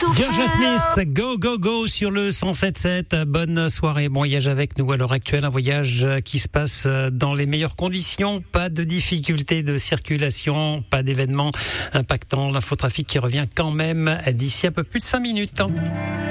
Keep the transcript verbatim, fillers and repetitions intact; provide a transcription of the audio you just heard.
George Smith, go, go, go sur le cent sept sept. Bonne soirée. Bon voyage avec nous à l'heure actuelle. Un voyage qui se passe dans les meilleures conditions. Pas de difficultés de circulation, pas d'événements impactant l'infotrafic qui revient quand même d'ici un peu plus de cinq minutes.